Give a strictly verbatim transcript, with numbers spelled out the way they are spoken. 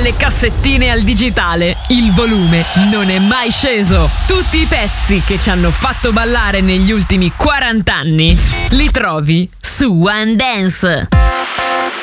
Dalle cassettine al digitale, il volume non è mai sceso. Tutti i pezzi che ci hanno fatto ballare negli ultimi quaranta anni li trovi su One Dance.